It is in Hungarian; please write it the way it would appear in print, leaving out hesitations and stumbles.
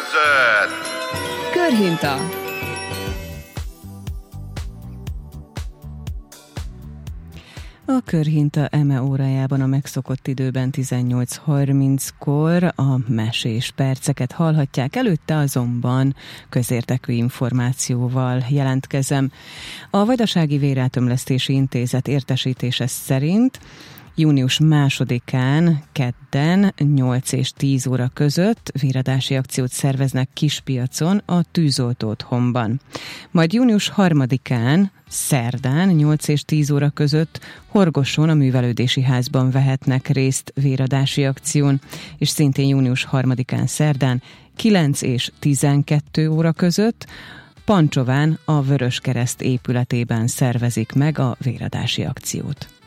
között. Körhinta. A Körhinta eme órájában a megszokott időben 18:30-kor a mesés perceket hallhatják, előtte azonban közértekű információval jelentkezem. A Vajdasági Vérátömlesztési Intézet értesítése szerint június 2-án, kedden 8 és 10 óra között véradási akciót szerveznek Kispiacon a Tűzoltó Otthonban. Majd június 3-án, szerdán 8 és 10 óra között Horgoson a Művelődési Házban vehetnek részt véradási akción, és szintén június 3-án, szerdán 9 és 12 óra között Pancsován a Vöröskereszt épületében szervezik meg a véradási akciót.